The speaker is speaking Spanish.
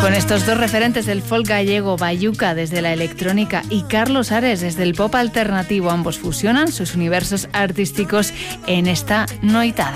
Con estos dos referentes del folk gallego, Bayuca desde la electrónica y Carlos Ares desde el pop alternativo, ambos fusionan sus universos artísticos en esta noitada.